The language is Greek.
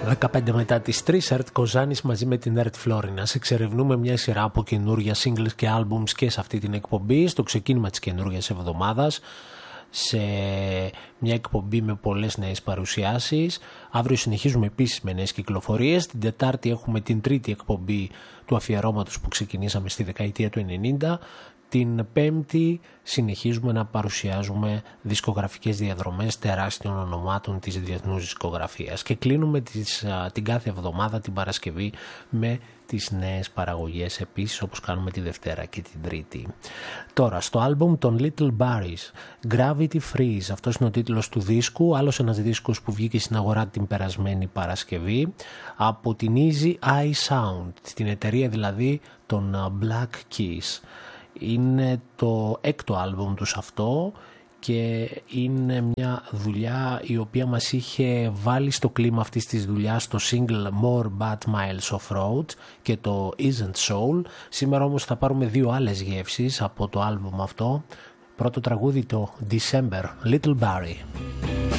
15 μετά τις 3, Ερτ Κοζάνης μαζί με την Ερτ Φλόρινας. Εξερευνούμε μια σειρά από καινούργια singles και albums και σε αυτή την εκπομπή, στο ξεκίνημα της καινούργιας εβδομάδας, σε μια εκπομπή με πολλές νέες παρουσιάσεις. Αύριο συνεχίζουμε επίσης με νέες κυκλοφορίες. Την Τετάρτη έχουμε την τρίτη εκπομπή του αφιερώματος που ξεκινήσαμε στη δεκαετία του 90. Την Πέμπτη συνεχίζουμε να παρουσιάζουμε δισκογραφικές διαδρομές τεράστιων ονομάτων της διεθνούς δισκογραφίας και κλείνουμε την κάθε εβδομάδα την Παρασκευή με τις νέες παραγωγές επίσης, όπως κάνουμε τη Δευτέρα και την Τρίτη. Τώρα στο άλμπουμ των Little Barries, Gravity Freeze, αυτός είναι ο τίτλος του δίσκου, άλλος ένας δίσκος που βγήκε στην αγορά την περασμένη Παρασκευή από την Easy Eye Sound, την εταιρεία δηλαδή των Black Keys. Είναι το έκτο άλμπουμ τους αυτό και είναι μια δουλειά η οποία μας είχε βάλει στο κλίμα αυτής της δουλειάς το single More Bad Miles of Road και το Isn't Soul. Σήμερα όμως θα πάρουμε δύο άλλες γεύσεις από το άλμπουμ αυτό. Πρώτο τραγούδι το December, Little Barry.